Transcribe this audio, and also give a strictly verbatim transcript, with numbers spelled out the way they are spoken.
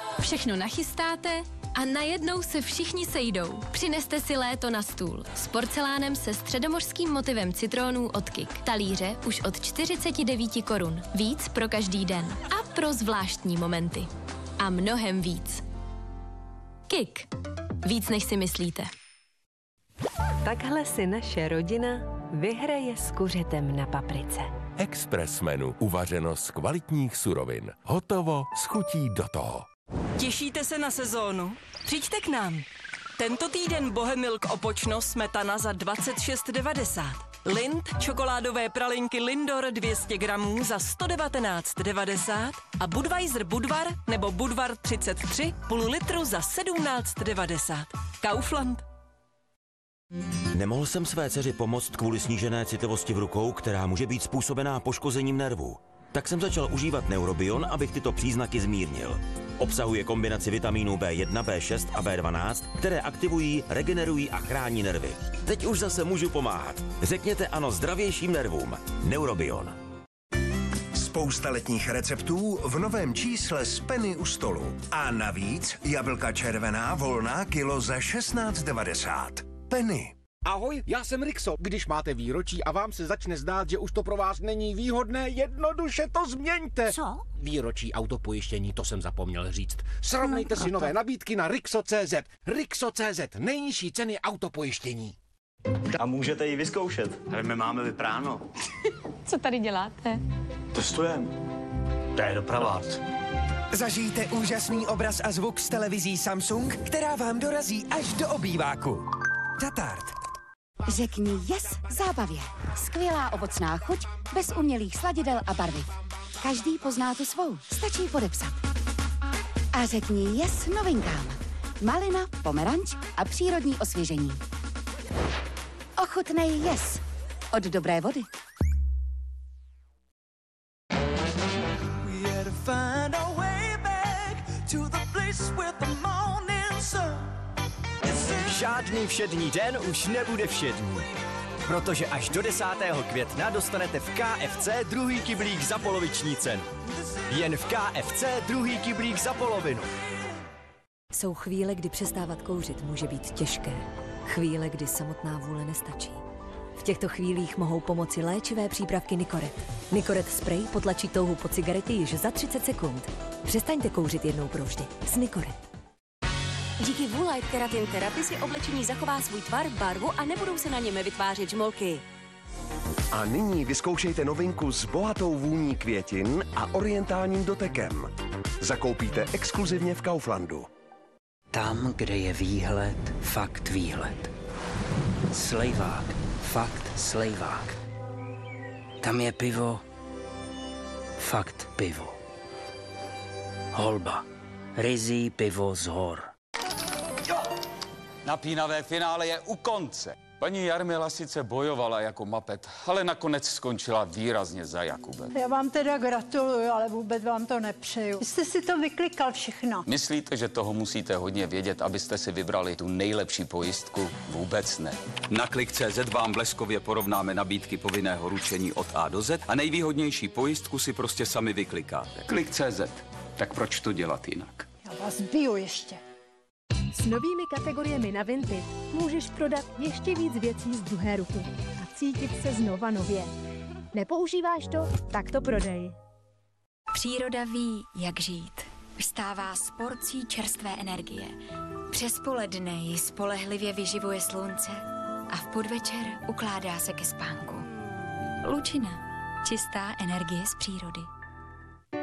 Všechno nachystáte a najednou se všichni sejdou. Přineste si léto na stůl s porcelánem se středomořským motivem citrónů od Kik. Talíře už od čtyřicet devět korun. Víc pro každý den. A pro zvláštní momenty. A mnohem víc. Kik. Víc, než si myslíte. Takhle si naše rodina vyhraje s kuřetem na paprice. Express menu. Uvařeno z kvalitních surovin. Hotovo s chutí do toho. Těšíte se na sezónu? Přijďte k nám. Tento týden Bohemilk Opočno smetana za dvacet šest devadesát. Lind čokoládové pralinky Lindor dvě stě gramů za sto devatenáct devadesát a Budweiser Budvar nebo Budvar třicet tři půl litru za sedmnáct devadesát. Kaufland. Nemohl jsem své dceři pomoct kvůli snížené citlivosti v rukou, která může být způsobená poškozením nervů. Tak jsem začal užívat Neurobion, abych tyto příznaky zmírnil. Obsahuje kombinaci vitamínů bé jedna, bé šest a bé dvanáct, které aktivují, regenerují a chrání nervy. Teď už zase můžu pomáhat. Řekněte ano zdravějším nervům. Neurobion. Spousta letních receptů v novém čísle z Penny u stolu. A navíc jablka červená volná kilo za šestnáct devadesát. Penny. Ahoj, já jsem Rixo. Když máte výročí a vám se začne zdát, že už to pro vás není výhodné, jednoduše to změňte. Co? Výročí autopojištění, to jsem zapomněl říct. Srovnejte si nové nabídky na Rixo tečka cé zet. Rixo tečka cé zet, nejnižší ceny autopojištění. A můžete ji vyzkoušet. Ale my máme vypráno. Co tady děláte? Testujeme. To je dopravák. Zažijte úžasný obraz a zvuk z televizí Samsung, která vám dorazí až do obýváku. Tatart. Řekni yes zábavě. Skvělá ovocná chuť, bez umělých sladidel a barviv. Každý pozná tu svou, stačí podepsat. A řekni yes novinkám. Malina, pomeranč a přírodní osvěžení. Ochutnej yes od dobré vody. Žádný všední den už nebude všední. Protože až do desátého května dostanete v ká ef cé druhý kyblík za poloviční cenu. Jen v ká ef cé druhý kyblík za polovinu. Jsou chvíle, kdy přestávat kouřit může být těžké. Chvíle, kdy samotná vůle nestačí. V těchto chvílích mohou pomoci léčivé přípravky Nicoret. Nicoret spray potlačí touhu po cigaretě již za třicet sekund. Přestaňte kouřit jednou provždy s Nicoret. Díky Woolite Keratin Therapy si oblečení zachová svůj tvar, barvu a nebudou se na něm vytvářet žmolky. A nyní vyzkoušejte novinku s bohatou vůní květin a orientálním dotekem. Zakoupíte exkluzivně v Kauflandu. Tam, kde je výhled, fakt výhled. Slejvák, fakt slejvák. Tam je pivo, fakt pivo. Holba, ryzí pivo z hor. Napínavé finále je u konce. Paní Jarmila sice bojovala jako mapet, ale nakonec skončila výrazně za Jakubem. Já vám teda gratuluju, ale vůbec vám to nepřeju. Vy jste si to vyklikal všechno. Myslíte, že toho musíte hodně vědět, abyste si vybrali tu nejlepší pojistku? Vůbec ne. Na klik tečka cé zet vám bleskově porovnáme nabídky povinného ručení od A do Z a nejvýhodnější pojistku si prostě sami vyklikáte. Klik tečka cé zet. Tak proč to dělat jinak? Já vás biju ještě. S novými kategoriemi na Vinted můžeš prodat ještě víc věcí z druhé ruky a cítit se znova nově. Nepoužíváš to? Tak to prodej. Příroda ví, jak žít. Vstává s porcí čerstvé energie. Přes poledne ji spolehlivě vyživuje slunce a v podvečer ukládá se ke spánku. Lučina. Čistá energie z přírody.